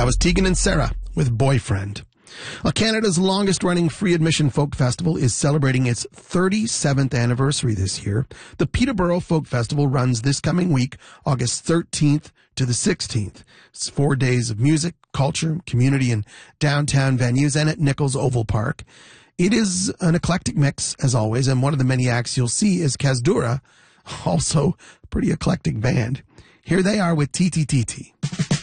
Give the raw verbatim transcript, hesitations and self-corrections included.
That was Tegan and Sarah with Boyfriend. Well, Canada's longest-running free admission folk festival is celebrating its thirty-seventh anniversary this year. The Peterborough Folk Festival runs this coming week, August thirteenth to the sixteenth. It's four days of music, culture, community, and downtown venues, and at Nichols Oval Park. It is an eclectic mix, as always, and one of the many acts you'll see is Kazdura, also a pretty eclectic band. Here they are with T T T T.